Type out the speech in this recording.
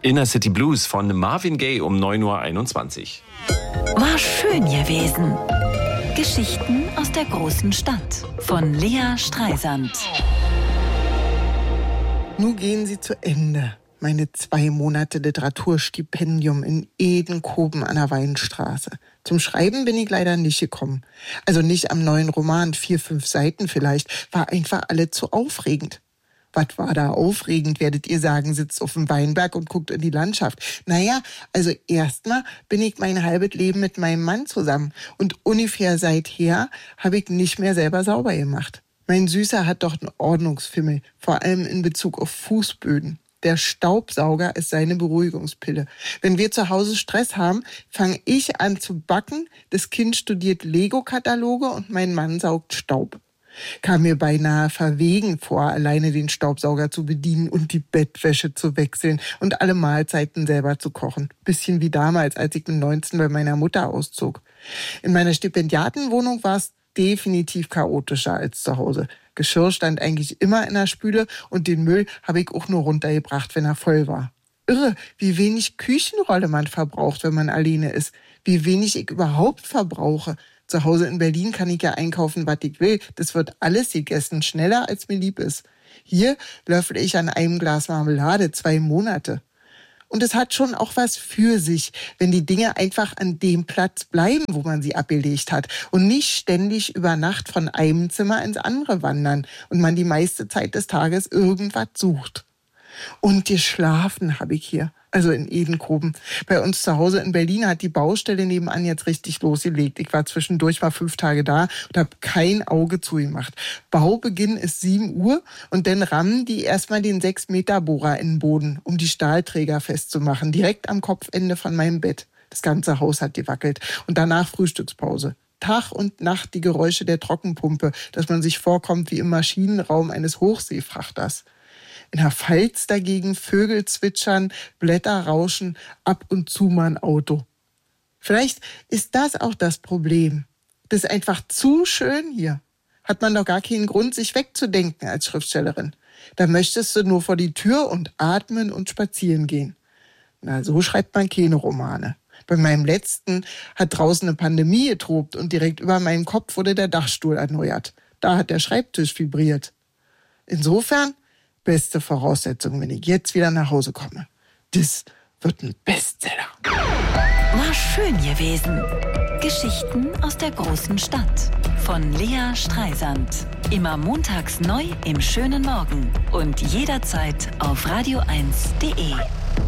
Inner City Blues von Marvin Gaye um 9:21 Uhr. War schön gewesen. Geschichten aus der großen Stadt von Lea Streisand. Nun gehen sie zu Ende. Meine 2 Monate Literaturstipendium in Edenkoben an der Weinstraße. Zum Schreiben bin ich leider nicht gekommen. Also nicht am neuen Roman, 4, 5 Seiten vielleicht. War einfach alle zu aufregend. Was war da aufregend, werdet ihr sagen, sitzt auf dem Weinberg und guckt in die Landschaft. Naja, also erstmal bin ich mein halbes Leben mit meinem Mann zusammen. Und ungefähr seither habe ich nicht mehr selber sauber gemacht. Mein Süßer hat doch einen Ordnungsfimmel, vor allem in Bezug auf Fußböden. Der Staubsauger ist seine Beruhigungspille. Wenn wir zu Hause Stress haben, fange ich an zu backen, das Kind studiert Lego-Kataloge und mein Mann saugt Staub. Kam mir beinahe verwegen vor, alleine den Staubsauger zu bedienen und die Bettwäsche zu wechseln und alle Mahlzeiten selber zu kochen. Bisschen wie damals, als ich mit 19 bei meiner Mutter auszog. In meiner Stipendiatenwohnung war es definitiv chaotischer als zu Hause. Geschirr stand eigentlich immer in der Spüle und den Müll habe ich auch nur runtergebracht, wenn er voll war. Irre, wie wenig Küchenrolle man verbraucht, wenn man alleine ist. Wie wenig ich überhaupt verbrauche. Zu Hause in Berlin kann ich ja einkaufen, was ich will. Das wird alles gegessen, schneller als mir lieb ist. Hier löffel ich an einem Glas Marmelade 2 Monate. Und es hat schon auch was für sich, wenn die Dinge einfach an dem Platz bleiben, wo man sie abgelegt hat und nicht ständig über Nacht von einem Zimmer ins andere wandern und man die meiste Zeit des Tages irgendwas sucht. Und geschlafen habe ich hier, also in Edenkoben. Bei uns zu Hause in Berlin hat die Baustelle nebenan jetzt richtig losgelegt. Ich war zwischendurch mal 5 Tage da und habe kein Auge zugemacht. Baubeginn ist 7 Uhr und dann rammen die erstmal den 6-Meter-Bohrer in den Boden, um die Stahlträger festzumachen, direkt am Kopfende von meinem Bett. Das ganze Haus hat gewackelt. Und danach Frühstückspause. Tag und Nacht die Geräusche der Trockenpumpe, dass man sich vorkommt wie im Maschinenraum eines Hochseefrachters. In der Pfalz dagegen Vögel zwitschern, Blätter rauschen, ab und zu mal ein Auto. Vielleicht ist das auch das Problem. Das ist einfach zu schön hier. Hat man doch gar keinen Grund, sich wegzudenken als Schriftstellerin. Da möchtest du nur vor die Tür und atmen und spazieren gehen. Na, so schreibt man keine Romane. Bei meinem letzten hat draußen eine Pandemie getobt und direkt über meinem Kopf wurde der Dachstuhl erneuert. Da hat der Schreibtisch vibriert. Insofern beste Voraussetzung, wenn ich jetzt wieder nach Hause komme. Das wird ein Bestseller. War schön gewesen. Geschichten aus der großen Stadt von Lea Streisand. Immer montags neu im schönen Morgen und jederzeit auf radio1.de.